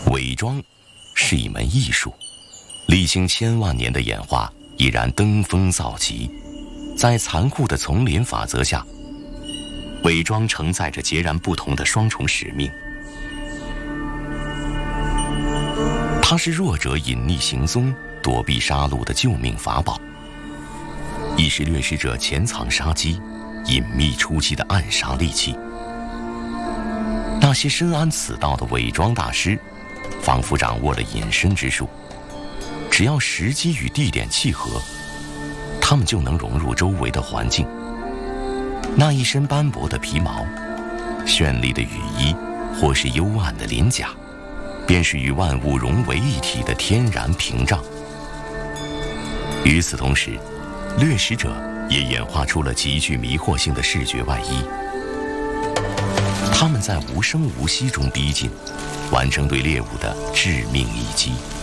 伪装是一门艺术，历经千万年的演化，已然登峰造极。在残酷的丛林法则下，伪装承载着截然不同的双重使命。它是弱者隐匿行踪、躲避杀戮的救命法宝，亦是掠食者潜藏杀机、隐秘出击的暗杀利器。那些深谙此道的伪装大师，仿佛掌握了隐身之术，只要时机与地点契合，他们就能融入周围的环境。那一身斑驳的皮毛、绚丽的羽衣，或是幽暗的鳞甲，便是与万物融为一体的天然屏障。与此同时，掠食者也演化出了极具迷惑性的视觉外衣。他们在无声无息中逼近，完成对猎物的致命一击。